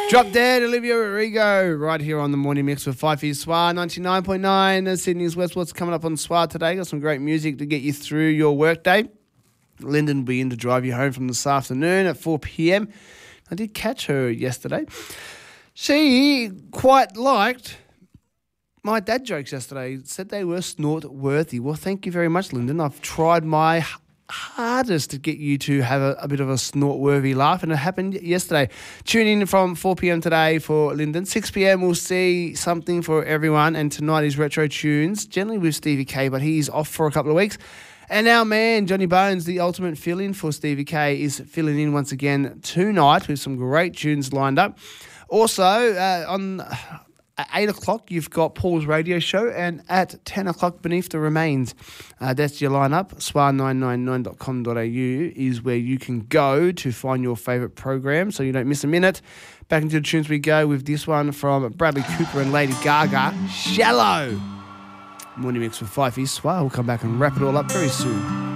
Drop Dead, Olivia Rodrigo, right here on the Morning Mix with Fifey Swar, 99.9. Sydney's West. What's coming up on Swar today? Got some great music to get you through your workday. Lyndon will be in to drive you home from this afternoon at 4 p.m. I did catch her yesterday. She quite liked my dad jokes yesterday. Said they were snort-worthy. Well, thank you very much, Lyndon. I've tried my hardest to get you to have a bit of a snort-worthy laugh, and it happened yesterday. Tune in from 4 p.m. today for Lyndon. 6 p.m. we'll see something for everyone, and tonight is Retro Tunes, generally with Stevie K, but he's off for a couple of weeks. And our man, Johnny Bones, the ultimate fill-in for Stevie K, is filling in once again tonight with some great tunes lined up. Also, at 8 o'clock, you've got Paul's radio show, and at 10 o'clock, Beneath the Remains. That's your lineup. swar999.com.au is where you can go to find your favourite program so you don't miss a minute. Back into the tunes we go with this one from Bradley Cooper and Lady Gaga, Shallow. Morning Mix with Fifey Swar. We'll come back and wrap it all up very soon.